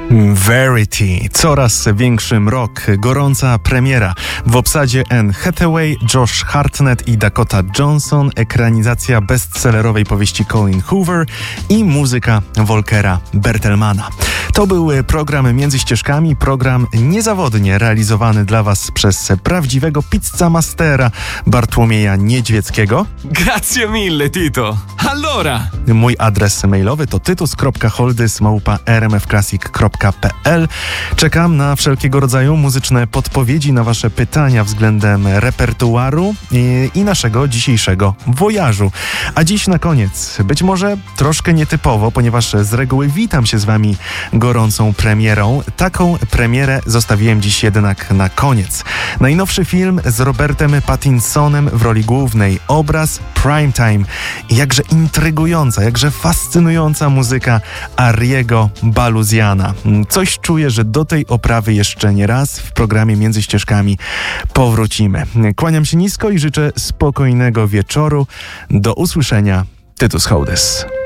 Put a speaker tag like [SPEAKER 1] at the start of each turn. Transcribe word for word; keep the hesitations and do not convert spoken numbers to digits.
[SPEAKER 1] Verity. Coraz większy mrok. Gorąca premiera. W obsadzie Anne Hathaway, Josh Hartnett i Dakota Johnson. Ekranizacja bestsellerowej powieści Colleen Hoover i muzyka Volkera Bertelmana. To był program Między Ścieżkami, program niezawodnie realizowany dla Was przez prawdziwego pizza mastera Bartłomieja Niedźwieckiego.
[SPEAKER 2] Grazie mille, Tito. Allora!
[SPEAKER 1] Mój adres mailowy to tytus kropka holdys małpa r m f classic kropka p l. Czekam na wszelkiego rodzaju muzyczne podpowiedzi na Wasze pytania względem repertuaru i, i naszego dzisiejszego wojażu. A dziś na koniec, być może troszkę nietypowo, ponieważ z reguły witam się z Wami gorącą premierą. Taką premierę zostawiłem dziś jednak na koniec. Najnowszy film z Robertem Pattinsonem w roli głównej. Obraz Primetime. Jakże intrygująca, jakże fascynująca muzyka Ariego Baluziana. Coś czuję, że do tej oprawy jeszcze nie raz w programie Między Ścieżkami powrócimy. Kłaniam się nisko i życzę spokojnego wieczoru. Do usłyszenia. Tytus Hołdys.